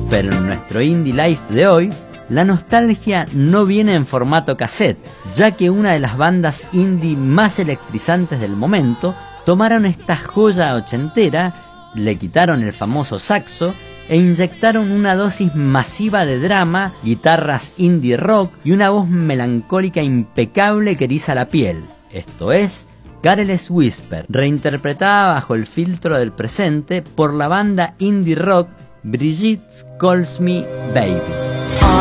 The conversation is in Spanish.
Pero en nuestro Indie Life de hoy, la nostalgia no viene en formato cassette, ya que una de las bandas indie más electrizantes del momento tomaron esta joya ochentera, le quitaron el famoso saxo e inyectaron una dosis masiva de drama, guitarras indie rock y una voz melancólica impecable que eriza la piel. Esto es Careless Whisper, reinterpretada bajo el filtro del presente por la banda indie rock Brigitte Calls Me Baby.